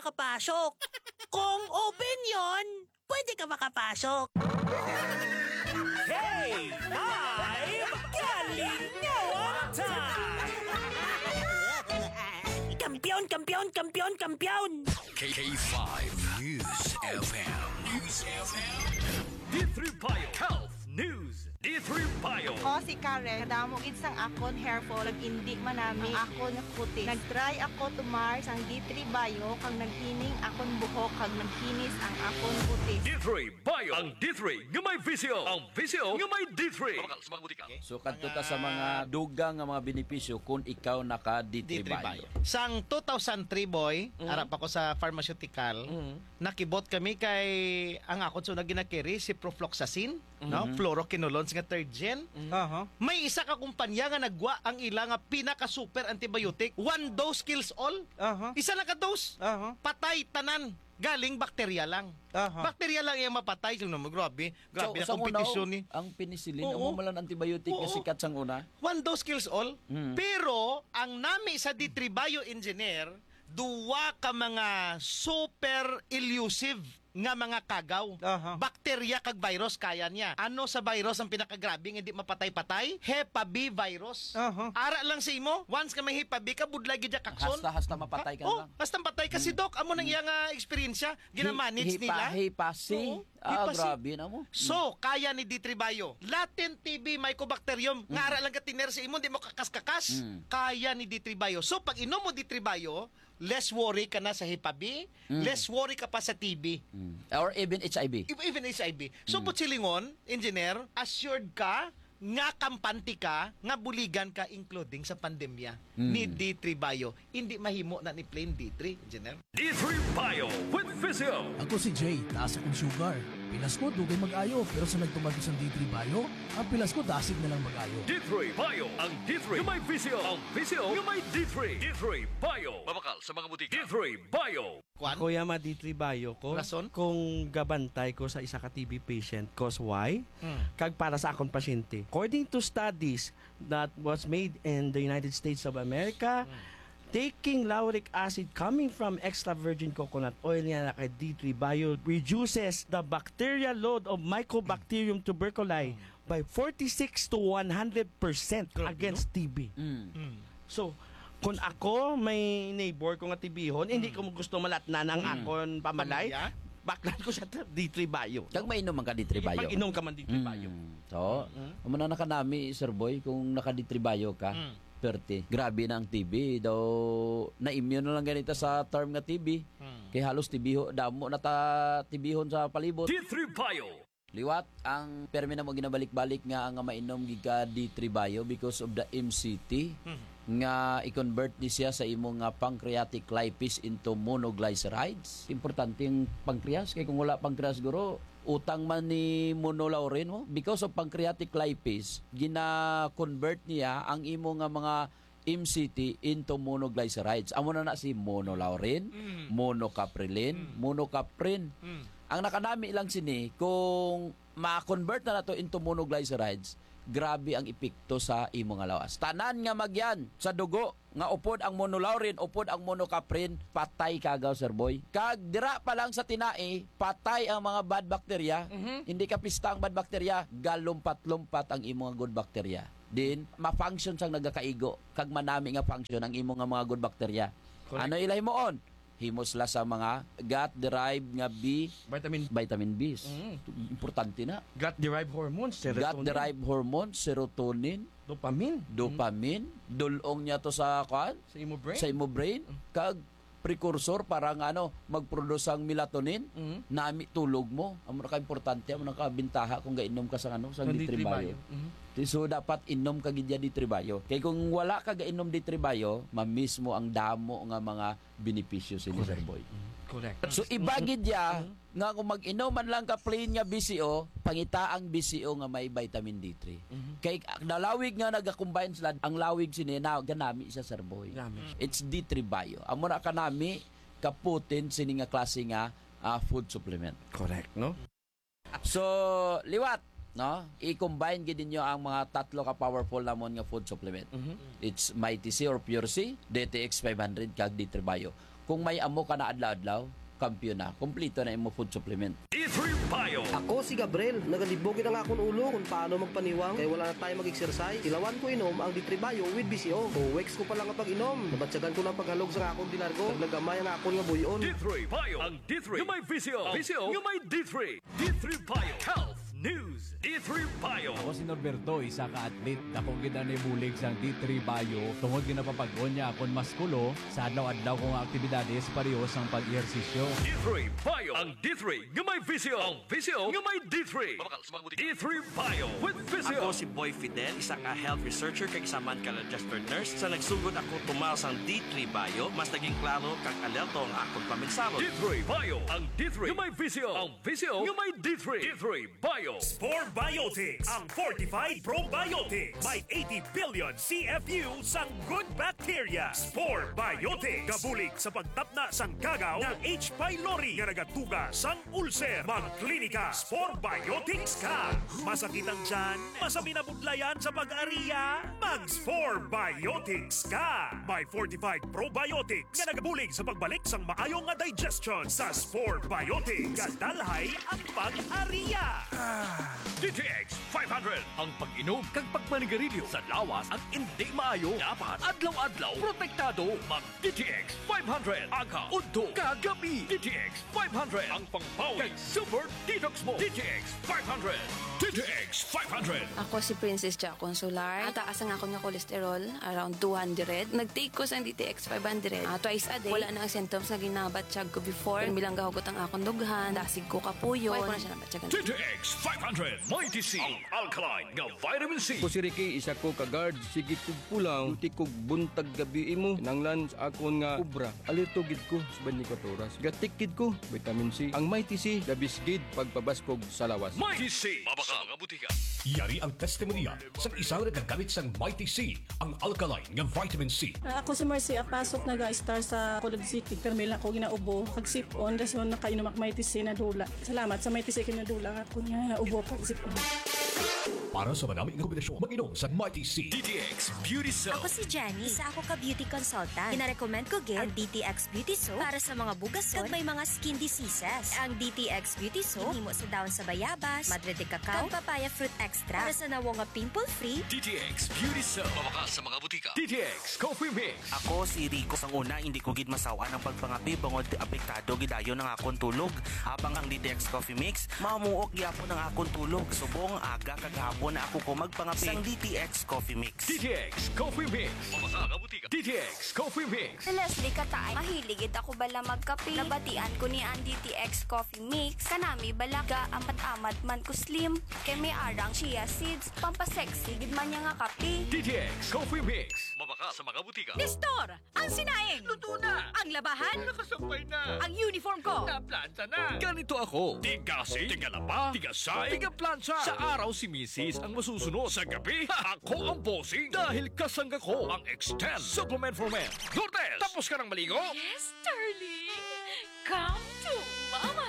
makapasok. Kung open yon, pwede ka makapasok. Hey! I'm Kalingawan time! Kampiyon, kampiyon, kampiyon, kampiyon. K5 News FM. News FM. D3 Bio Health News. D3 Bio. Ako si Karen, kadamo gid sang akon hair fall, nag-indi man nami ako nga puti. Nag-try ako tumar sang D3 Bio kang naghining akon buhok kag naghinis ang akon puti. D3 Bio. Ang D3 nga may visyo. Ang visyo nga may D3. So kadto ta sa mga dugang nga mga benepisyo kung ikaw naka D3 Bio. Sang 2003 boy, harap ako sa pharmaceutical, nakibot kami kay ang akon so naginakiri si Profloxacin, no? Fluoroquinolones nga third gen. May isa ka kumpanya nga nagwa ang ila nga pinaka super antibiotic, one dose kills all. Isa lang ka dose. Patay tanan. Galing bakterya lang. Bakterya lang yung mapatay. So, grabe na kompetisyon ni. Ang penicillin, ang malan antibiotic na sikat sang una. One dose kills all. Pero, ang nami sa D3 Bioengineer, duwa ka mga super elusive nga mga kagaw. Bakterya kag virus kaya niya. Ano sa virus ang pinakagrabe nga hindi mapatay-patay? Hepa B virus. Ara lang sa imo, once ka may Hepa B ka budlay gid kakson. Hasta mapatay ka lang. Hasta patay kasi doc, amo nang iyang eksperyensya, ginamanage nila. Hepa C. Grabe na mo. So, kaya ni D3 Bio. Latent TB Mycobacterium, nga ara lang ka tiner sa imo, di mo kakas-kakas. Kaya ni D3 Bio. So, pag inom mo D3 Bio, less worry ka na sa Hepa B, less worry ka pa sa TB. Or even HIV. Even HIV. So, silingon, engineer, assured ka nga kampante ka, nga buligan ka including sa pandemya ni D3 Bio. Hindi mahimo na ni plain D3, engineer. D3 Bio with visyo. Ako si Jay, taas akong sugar. Pilas ko, dugay mag-ayo. Pero sa nagtumag sa D3 Bio, ang pilas ko, dasig na lang mag-ayo. D3 Bio. Ang D3 nga may visyo. Ang visyo nga may D3. D3 Bio. Mabakal sa mga butika. D3 Bio. Kuya ma D3 Bio ko. Rason? Kung gabantay ko sa isa ka TB patient. Cause why? Kag para sa akong pasyente. According to studies that was made in the United States of America, taking lauric acid coming from extra virgin coconut oil na kay D3 Bio reduces the bacterial load of Mycobacterium tuberculosis by 46 to 100% against TB. So, kung ako may neighbor ko nga TB-hon, hindi ko gusto malatnan ang akon pamalay, baklan ko sa D3 Bio. Kag mainom man ka D3 Bio. Pag-inom ka man D3 Bio. So, amo na nakanami, Sir Boy, kung naka D3 Bio ka, perte. Grabe na ang TB. Daw, na-immune na lang ganito sa term nga TB. Kaya halos TB, damo na ta TB-hon sa palibot. D3 Bio. Liwat, ang permi na mo ginabalik-balik nga ang mainom giga D3 Bio because of the MCT nga i-convert ni siya sa imong nga pancreatic lipase into monoglycerides. Importante yung pancreas, kaya kung wala pancreas guro, utang man ni monolaurin mo. Because of pancreatic lipase, gina-convert niya ang imo nga mga MCT into monoglycerides. Amo na si monolaurin, monocaprilin, monocaprin. Ang nakanami lang sini, kung ma-convert na nato into monoglycerides, grabe ang epekto sa imo nga lawas. Tanan nga magyan sa dugo nga upod ang monolaurin, upod ang monocaprin, patay kagaw, Sir Boy. Kag dira pa lang sa tinai, patay ang mga bad bacteria. Hindi ka pista ang bad bacteria, galumpat-lumpat ang imo nga good bacteria. Din ma-function sang nagakaigo kag manami nga function ang imo nga mga good bacteria. Correct. Ano ilay mo on? Himos la sa mga gut-derived nga vitamin B. Importante na. Gut-derived hormones, serotonin. Gut-derived hormones, serotonin, dopamine. Dulong niya to sa sa imo brain. Kag precursor para nga mag-produce ang melatonin, nami tulog mo. Amo ka importante, amo ka bintaha kung gainom ka sa sa D3 Bio. So dapat inom ka gid D3 Bio. Kay kung wala ka gainom D3 Bio, ma-miss mo ang damo nga mga benepisyo sa Sir Boy. Correct. So ibagid ya nga kung mag-inom man lang ka plain nga BCO, pangita ang BCO nga may vitamin D3. Kay nalawig nga nagakombine sila, ang lawig sini na ganami sa Sir Boy. It's D3 Bio. Amo na kanami kaputin sini nga klase nga food supplement. Correct, no? So liwat, no? I-combine gid ninyo ang mga tatlo ka powerful namon nga food supplement. It's Mighty C or Pure C, DTX 500 kag D3 Bio. kung may amo ka na adlaw-adlaw, kampiyon na. Kompleto na imo food supplement. D3 Bio. Ako si Gabriel, nagalibogin ang akong ulo kung paano magpaniwang kaya wala na tayo mag-exercise. Ilawan ko inom ang D3 Bio with BCO. 2 weeks ko pa lang kapag inom. Nabatsagan ko ng paghalog sa akong dilargo. Naglagamay ang akong nga buyon. D3 Bio. Ang D3 yung may VCO. VCO yung may D3. D3 Bio. Health News. D3 Bio. Ako si Norberto, isa ka atlet. Dakong gina ni bulig sang D3 Bio. Tungod ginapapag-on niya akong maskulo sa adlaw-adlaw kong aktibidades pareho sang pag-ehersisyo. D3 Bio. Ang D3 yung may VCO. Ang VCO yung may D3. D3 Bio with VCO. Ako si Boy Fidel, isa ka health researcher kag isa man ka registered nurse. Sa nagsugod ako tumal sang D3 Bio, mas naging klaro kag alerto ang akong paminsalo. D3 Bio. Ang D3 yung may VCO. Ang VCO yung may D3. D3 Bio. Spore Biotics, ang Fortified Probiotics. May 80 billion CFU sang good bacteria. Spore Biotics. Gabulig sa pagtapna sang kagaw ng H. pylori nga nagatuga sang ulcer. Magklinika, Spore Biotics ka. Masakit ang tiyan, masabi na budlayan sa pag-ariya, mag-Spore Biotics ka. May Fortified Probiotics nga nagabulig sa pagbalik sang maayong nga digestion sa Spore Biotics. Kadalhay ang pag-ariya. DTX 500. Ang pag-inom kag pagmanigarilyo sa lawas ang hindi maayo. Dapat adlaw-adlaw protektado. Mag DTX 500. Aga, udto, kagabi. DTX 500. Ang pangpawi kag super detox mo. DTX 500. DTX 500. Ako si Princess Jack Consular. Ataas ang ako nga kolesterol, around 200. Nag-take ko sa DTX 500 twice a day. Wala na ang symptoms na ginabatsyag ko before. Bilang gahugot ang akong dughan, dasig ko kapuyon. Wala ko na siya nabatyagan. DTX 500. Mighty C. Ang alkaline nga vitamin C. Ko si Ricky, isa ko ka-guard. Sige kog pulang, duti kog buntag gabi mo. Nanglan sa akon nga ubra. Alitugid ko sa 24 oras. Gatikid ko, vitamin C. Ang Mighty C, gabisgid pagpabaskog sa lawas. Mighty C. Mabaka mga butika. Yari ang testimonya sa isang nagagamit sang Mighty C, ang alkaline nga vitamin C. Ako si Marcy, pasok nag-star sa Colog City. Pero may lang ako ginaubo. Pagsipon, rason nakainom ak Mighty C na dula. Salamat sa Mighty C kinadula. Ako nga ubo pagsipon. Para sa maraming kombinasyon, mag-inom sa Mighty C. DTX Beauty Soap. Ako si Jenny. Isa ako ka beauty consultant. Pinarecommend ko gid ang DTX Beauty Soap para sa mga bugason kag may mga skin diseases. Ang DTX Beauty Soap himo sa dahon sa bayabas, madre de cacao, kag papaya fruit extra para sa nawo nga pimple-free. DTX Beauty Soap. Mabaka sa mga butika. DTX Coffee Mix. Ako si Rico. Sang una, hindi ko gid masawa ng pagpangapi bangod apektado gidayon ng akong tulog. Habang ang DTX Coffee Mix, mamuok gyapon ng akong tulog. Subong aga kagahapon na ako ko magpangapi sang DTX Coffee Mix. DTX Coffee Mix. Mabaka ka butika. DTX Coffee Mix. Leslie Katay, mahiligid ako bala magkape. Nabatian ko ni ang DTX Coffee Mix. Kanami balaga amat-amat man ko slim. Kay may arang chia seeds, pampasexy gid man niya nga kape. DTX Coffee Mix. Mabaka sa mga butika. Nestor, ang sinaing. Luto na. Ang labahan. Nakasampay na. Ang uniform ko. Naplansa na. Ganito ako. Tigasi, tigalaba, tigasay, tigaplansa. Sa araw si Mrs. ang masusunod. Sa gabi, ako ang bossing. Dahil kasangga ko ang Extend Supplement for Men. Lourdes, tapos ka ng maligo? Yes, darling. Come to mama.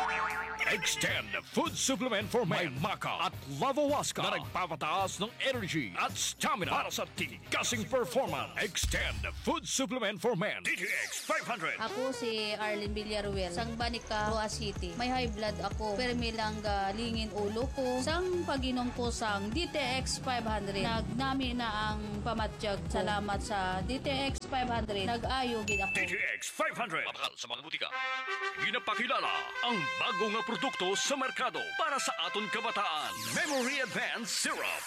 Extend Food Supplement for Men. May Maca at Lavawaska na nagpapataas ng energy at stamina para sa tigasing performance. Extend Food Supplement for Men. DTX 500. Ako si Arlene Villaruel, sang Banica, Roa City. May high blood ako, pero may lang lingin ulo ko. Sang pag-inom ko sang DTX 500, nagnami na ang pamatsyag. Salamat sa DTX 500. Nag-ayo gid ako. DTX 500. Mabakal sa mga butika. Ginapakilala ang bagong nga produkto sa merkado para sa aton kabataan. Memory Advanced Syrup.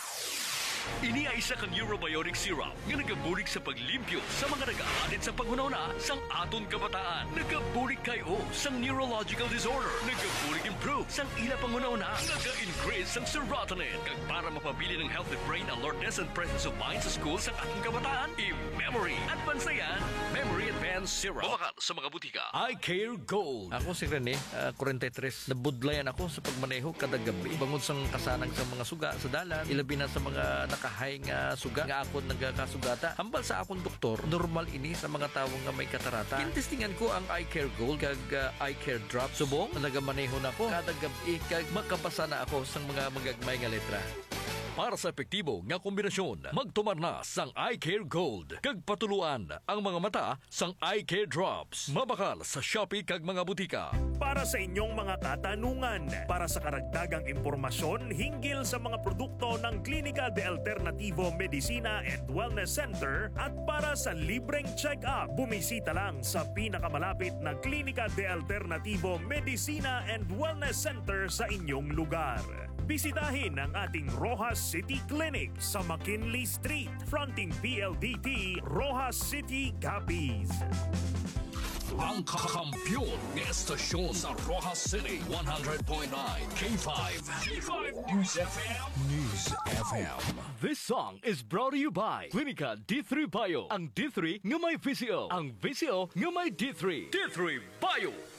Ini ay isa ka neurobiotic syrup nga nagabulig sa paglimpyo sa mga nag-aalit sa panghunahuna sang aton kabataan. Nagabulig kayo sang neurological disorder. Nagabulig improve sang ila panghunahuna. Naga-increase sang serotonin. Kag para mapabili ng healthy brain alertness and presence of mind sa school sang aton kabataan, i-memory advance na yan. Memory Advanced Syrup. Mabakal sa mga butika. I Care Gold. Ako si Rene, 43. Nabudlayan ako sa pagmaneho kada gabi. Bangod sang kasanang sa mga suga sa dalan. Ilabi na sa mga nakahay nga suga nga akon nagkasugata. Hambal sa akong doktor, normal ini sa mga tawo nga may katarata. Kinistingan ko ang Eye Care Gold kag Eye Care Drop. Subong, nagamaneho na ako kada gabi kag makabasa na ako sa mga magagmay nga letra. Para sa epektibo nga kombinasyon, magtumar na sang Eye Care Gold. Kag patuluan ang mga mata sang Eye Care Drops. Mabakal sa Shopee kag mga butika. Para sa inyong mga katanungan, para sa karagdagang impormasyon hinggil sa mga produkto ng Clínica de Alternativo Medicina and Wellness Center at para sa libreng check-up, bumisita lang sa pinakamalapit na Clínica de Alternativo Medicina and Wellness Center sa inyong lugar. Bisitahin ang ating Rojas City Clinic sa McKinley Street, fronting PLDT, Rojas City, Capiz. Ang kakampiyon ng estasyon sa Rojas City 100.9 K5 News FM. News FM. This song is brought to you by Clínica D3 Bio. Ang D3 nga may VCO. Ang VCO nga may D3. D3 Bio.